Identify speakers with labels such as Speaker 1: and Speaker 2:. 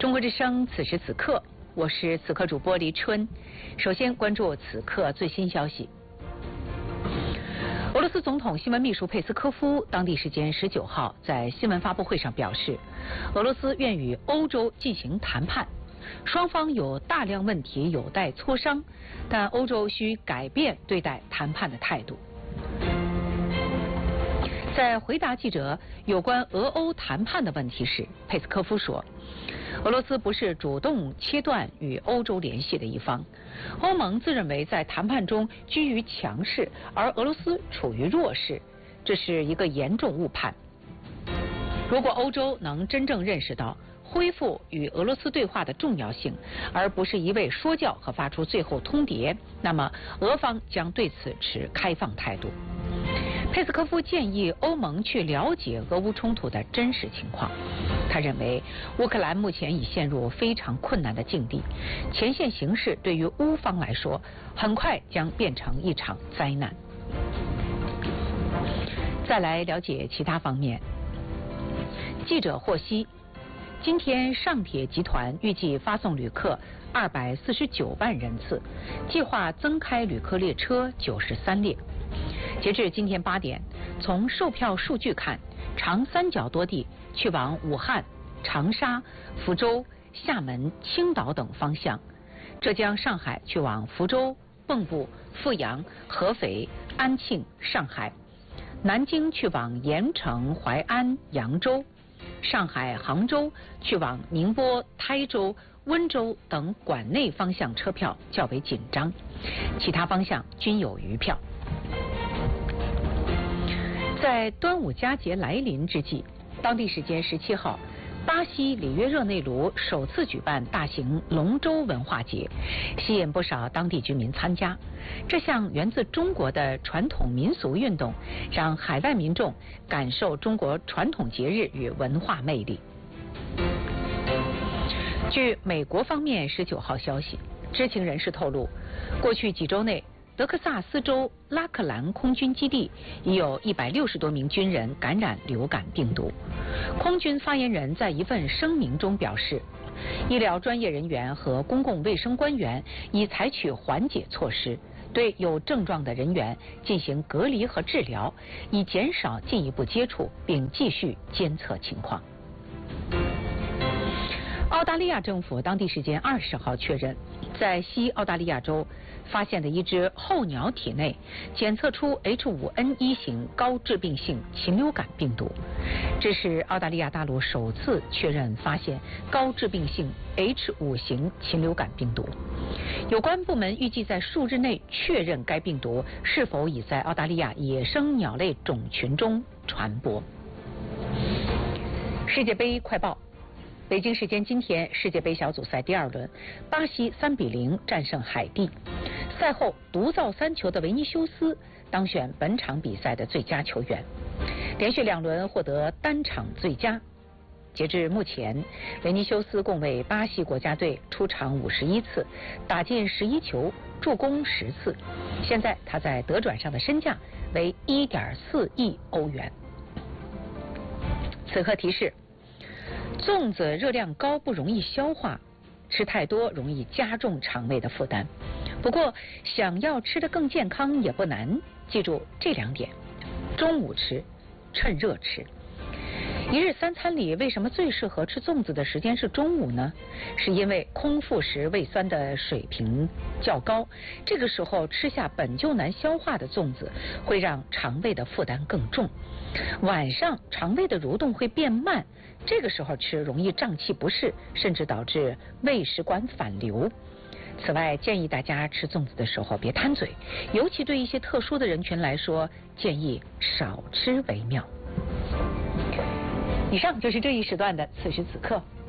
Speaker 1: 中国之声此时此刻，我是此刻主播黎春。首先关注此刻最新消息。俄罗斯总统新闻秘书佩斯科夫当地时间19号在新闻发布会上表示，俄罗斯愿与欧洲进行谈判，双方有大量问题有待磋商，但欧洲需改变对待谈判的态度。在回答记者有关俄欧谈判的问题时，佩斯科夫说，俄罗斯不是主动切断与欧洲联系的一方，欧盟自认为在谈判中居于强势，而俄罗斯处于弱势，这是一个严重误判。如果欧洲能真正认识到恢复与俄罗斯对话的重要性，而不是一味说教和发出最后通牒，那么俄方将对此持开放态度。佩斯科夫建议欧盟去了解俄乌冲突的真实情况。他认为乌克兰目前已陷入非常困难的境地，前线形势对于乌方来说很快将变成一场灾难。再来了解其他方面。记者获悉，今天上铁集团预计发送旅客249万人次，计划增开旅客列车93列。截至今天8点，从售票数据看，长三角多地去往武汉、长沙、福州、厦门、青岛等方向；浙江、上海去往福州、蚌埠、阜阳、合肥、安庆、上海；南京去往盐城、淮安、扬州；上海、杭州去往宁波、台州、温州等管内方向车票较为紧张，其他方向均有余票。在端午佳节来临之际，当地时间17号，巴西里约热内卢首次举办大型龙舟文化节，吸引不少当地居民参加。这项源自中国的传统民俗运动，让海外民众感受中国传统节日与文化魅力。据美国方面19号消息，知情人士透露，过去几周内，德克萨斯州拉克兰空军基地已有160多名军人感染流感病毒。空军发言人在一份声明中表示，医疗专业人员和公共卫生官员已采取缓解措施，对有症状的人员进行隔离和治疗，以减少进一步接触，并继续监测情况。澳大利亚政府当地时间20号确认，在西澳大利亚州发现的一只候鸟体内检测出 H5N1 型高致病性禽流感病毒，这是澳大利亚大陆首次确认发现高致病性 H5 型禽流感病毒。有关部门预计在数日内确认该病毒是否已在澳大利亚野生鸟类种群中传播。世界杯快报。北京时间今天，世界杯小组赛第2轮，巴西3-0战胜海地。赛后独造3球的维尼修斯当选本场比赛的最佳球员，连续2轮获得单场最佳。截至目前，维尼修斯共为巴西国家队出场51次，打进11球，助攻10次。现在他在德转上的身价为1.4亿欧元。此刻提示：粽子热量高，不容易消化，吃太多容易加重肠胃的负担。不过想要吃得更健康也不难，记住这2点：中午吃，趁热吃。一日3餐里，为什么最适合吃粽子的时间是中午呢？是因为空腹时胃酸的水平较高，这个时候吃下本就难消化的粽子，会让肠胃的负担更重。晚上肠胃的蠕动会变慢，这个时候吃容易胀气不适，甚至导致胃食管反流。此外，建议大家吃粽子的时候别贪嘴，尤其对一些特殊的人群来说，建议少吃为妙。以上就是这一时段的此时此刻。